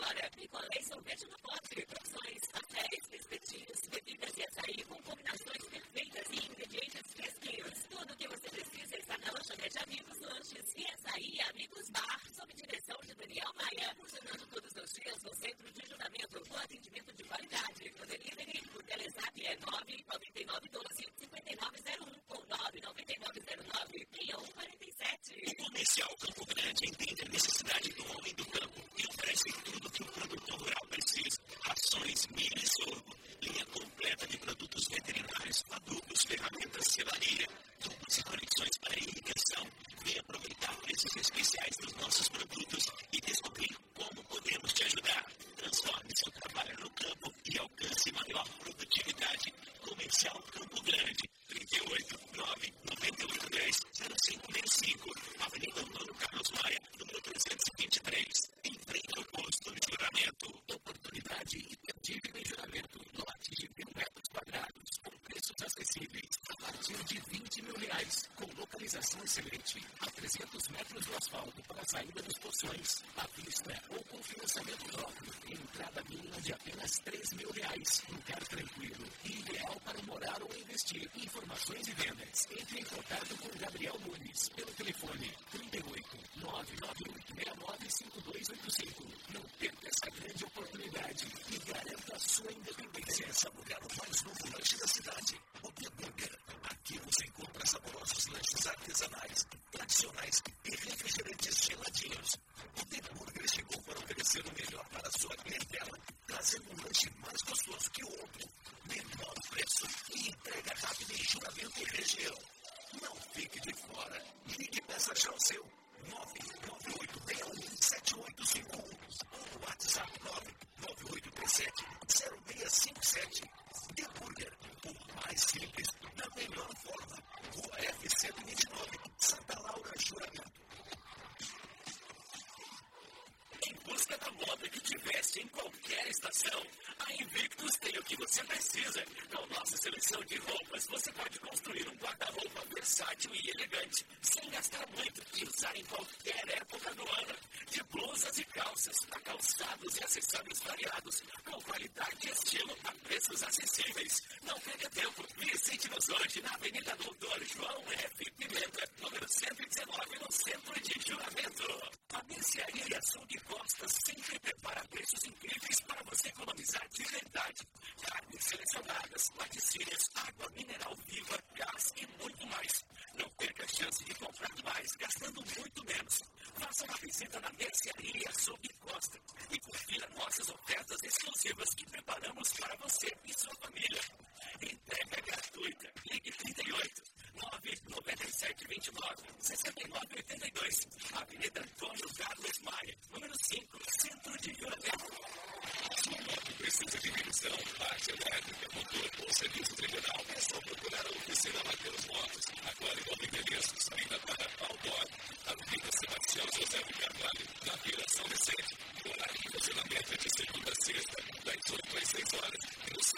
hora. Picolé e sorvete no pote. Porções, cafés, espetinhos, bebidas e açaí com combinações perfeitas e ingredientes fresquinhos. Tudo o que você precisa está na Lanchonete Amigos Lanches e Açaí Amigos Bar, sob direção de Daniel Maia. Funcionando todos os dias no centro de juramento com atendimento de qualidade. No delivery, o Telezap é 99912-5901 ou 99909-6147. O Comercial Campo Grande entende a necessidade do homem do campo e oferece tudo o que o produtor rural precisa. Rações, milho e sorgo, linha completa de produtos veterinários, adubos, ferramentas, selaria, tubos e conexões para irrigação. Venha aproveitar preços especiais dos nossos produtos e descobrir como podemos te ajudar. Transforme seu trabalho no campo e alcance maior produtividade. Comercial Campo Grande, 38-9-9810-0565, Avenida Antônio Carlos Maia, número 323, em frente ao posto de juramento. Oportunidade imperdível em juramento, lote de 1.000 metros quadrados, com preços acessíveis, a partir de R$20 mil, com localização excelente, a 300 metros do asfalto para a saída dos poções, à vista ou com financiamento próprio, entrada mínima de apenas R$3 mil, lugar tranquilo e ideal para morar ou investir. Informações e vendas. Entre em contato com Gabriel Nunes pelo telefone 38-99869-5285. Não perca essa grande oportunidade e garanta a sua independência. Saborear o mais novo lanche da cidade, o The Burger. Aqui você encontra saborosos lanches artesanais, tradicionais e refrigerantes geladinhos. O The Burger chegou para oferecer o melhor para a sua clientela, trazendo um lanche mais gostoso que o outro, menor preço e entrega rápida em Juramento e região. Não fique de fora. Ligue e peça já o seu. 998617851 ou WhatsApp 998370657. The Burger, o mais simples, da melhor forma. Rua F-129, Santa Laura, Juramento. Em busca da moda que te veste em qualquer estação, a Invictus tem o que você precisa. Com nossa seleção de roupas, você pode construir um guarda-roupa versátil e elegante, sem gastar muito e usar em qualquer época do ano. De blusas e calças, a calçados e acessórios variados, com qualidade e estilo a preços acessíveis. Não perca tempo, visite-nos hoje na Avenida Doutor João F. Pimenta, número 119, no centro de Juramento. A Mercearia Açougue Costa sempre prepara preços incríveis para você economizar de verdade. Carnes selecionadas, laticínios, água mineral viva, gás e muito mais. Não perca a chance de comprar mais, gastando muito menos. Faça uma visita na Mercearia Açougue Costa e confira nossas ofertas exclusivas que preparamos para você e sua família. Entrega gratuita. Ligue 38 99729 6982. Avenida Antônio Carlos Maia, número 5, Centro de Juramento. Sua moto precisa de revisão, parte elétrica, motor ou serviço tributal. É só